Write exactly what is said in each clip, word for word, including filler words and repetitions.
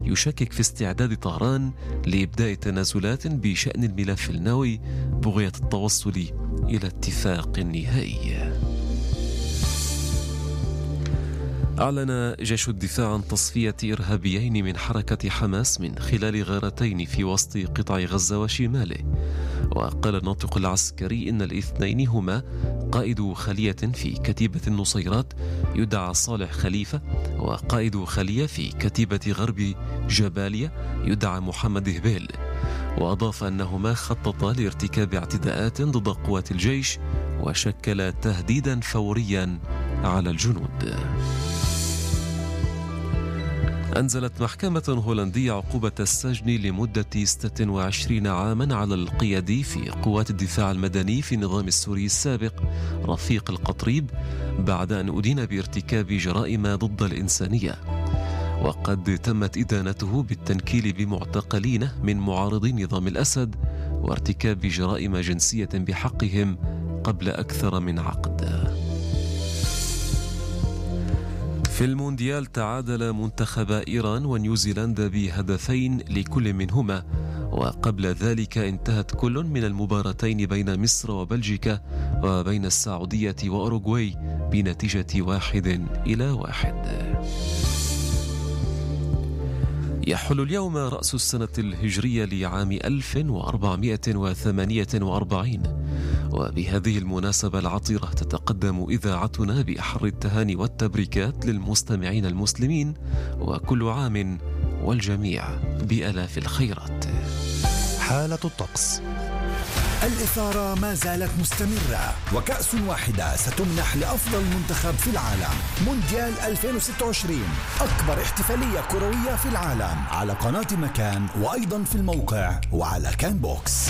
يشكك في استعداد طهران لإبداء تنازلات بشأن الملف النووي بغية التوصل إلى اتفاق نهائي. أعلن جيش الدفاع عن تصفية إرهابيين من حركة حماس من خلال غارتين في وسط قطاع غزة وشماله. وقال الناطق العسكري إن الاثنين هما قائد خلية في كتيبة النصيرات يدعى صالح خليفة، وقائد خلية في كتيبة غرب جباليا يدعى محمد هبيل. وأضاف أنهما خططا لارتكاب اعتداءات ضد قوات الجيش وشكل تهديدا فوريا على الجنود. أنزلت محكمة هولندية عقوبة السجن لمدة ستة وعشرين عاما على القيادي في قوات الدفاع المدني في النظام السوري السابق رفيق القطريب بعد أن أدين بارتكاب جرائم ضد الإنسانية. وقد تمت إدانته بالتنكيل بمعتقلين من معارضي نظام الأسد وارتكاب جرائم جنسية بحقهم قبل أكثر من عقد. في المونديال تعادل منتخبا إيران ونيوزيلندا بهدفين لكل منهما، وقبل ذلك انتهت كل من المباراتين بين مصر وبلجيكا وبين السعودية وأوروغواي بنتيجة واحد إلى واحد. يحل اليوم رأس السنة الهجرية لعام ألف وأربعمائة وثمانية وأربعين، وبهذه المناسبة العطرة تتقدم إذاعتنا بأحر التهاني والتبريكات للمستمعين المسلمين، وكل عام والجميع بآلاف الخيرات. حالة الطقس. الإثارة ما زالت مستمرة، وكأس واحدة ستمنح لأفضل منتخب في العالم. مونديال ألفين وستة وعشرين، أكبر احتفالية كروية في العالم، على قناة مكان وأيضا في الموقع وعلى كان بوكس.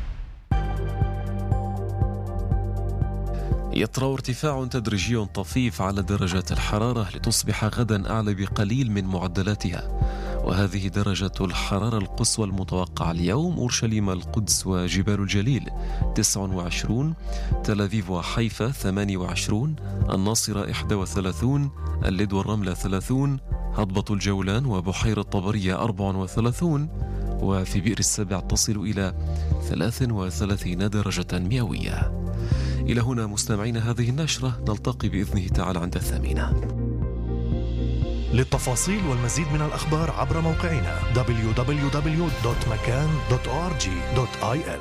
يطرأ ارتفاع تدريجي طفيف على درجات الحرارة لتصبح غدا أعلى بقليل من معدلاتها، وهذه درجة الحرارة القصوى المتوقعة اليوم: أورشليم القدس وجبال الجليل تسعة وعشرين، تل أبيب وحيفا ثمانية وعشرين، الناصرة إحدى وثلاثين، اللد والرملة ثلاثين، هضبة الجولان وبحيرة طبرية أربعة وثلاثين، وفي بئر السبع تصل إلى ثلاث وثلاثين درجة مئوية. إلى هنا مستمعين هذه النشرة، نلتقي بإذنه تعالى عند الثامنة. للتفاصيل والمزيد من الأخبار عبر موقعنا دبليو دبليو دبليو دوت مكان دوت أو آر جي دوت آي إل.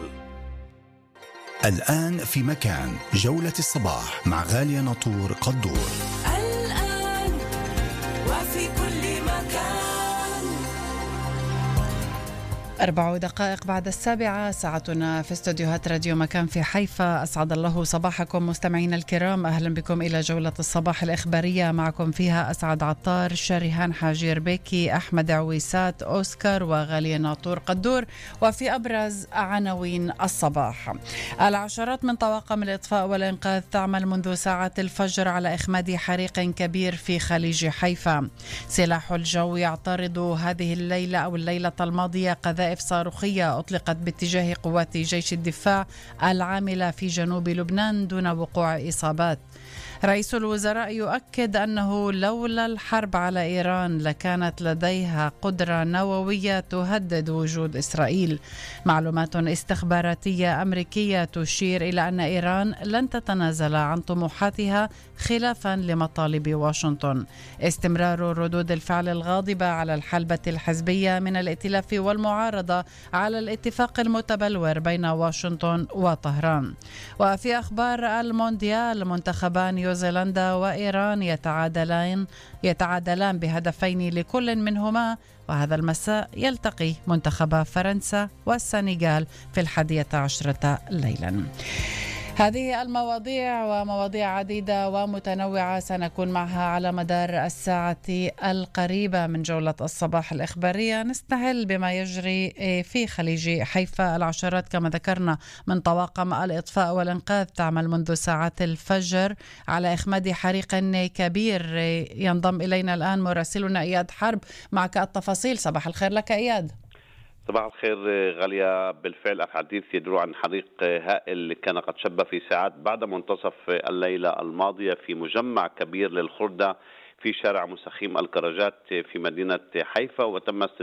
الآن في مكان جولة الصباح مع غالية ناطور قدور. الآن وفي كل مكان. أربع دقائق بعد السابعة، ساعتنا في استوديوهات راديو مكان في حيفا. أسعد الله صباحكم مستمعين الكرام، أهلا بكم إلى جولة الصباح الإخبارية، معكم فيها أسعد عطار، شريهان حاجير بيكي، أحمد عويسات، أوسكار وغالية ناطور قدور. وفي أبرز عناوين الصباح: العشرات من طواقم الإطفاء والإنقاذ تعمل منذ ساعة الفجر على إخماد حريق كبير في خليج حيفا. سلاح الجو يعترض هذه الليلة أو الليلة الماضية قذائف صاروخية أطلقت باتجاه قوات جيش الدفاع العاملة في جنوب لبنان دون وقوع إصابات. رئيس الوزراء يؤكد أنه لولا الحرب على إيران لكانت لديها قدرة نووية تهدد وجود إسرائيل. معلومات استخباراتية أمريكية تشير إلى أن إيران لن تتنازل عن طموحاتها خلافا لمطالب واشنطن. استمرار ردود الفعل الغاضبة على الحلبة الحزبية من الائتلاف والمعارضة على الاتفاق المتبلور بين واشنطن وطهران. وفي أخبار المونديال، منتخبان نيوزيلندا وإيران يتعادلان يتعادلان بهدفين لكل منهما، وهذا المساء يلتقي منتخبا فرنسا والسنغال في الحادية عشرة ليلا. هذه المواضيع ومواضيع عديدة ومتنوعة سنكون معها على مدار الساعة القريبة من جولة الصباح الإخبارية. نستهل بما يجري في خليج حيفا. العشرات كما ذكرنا من طواقم الإطفاء والإنقاذ تعمل منذ ساعات الفجر على إخماد حريق كبير. ينضم إلينا الآن مراسلنا إياد حرب، معك التفاصيل. صباح الخير لك إياد. صباح الخير غالية. بالفعل الحديث يدور عن حريق هائل كان قد شب في ساعات بعد منتصف الليلة الماضية في مجمع كبير للخردة في شارع مسخيم الكراجات في مدينة حيفا، وتم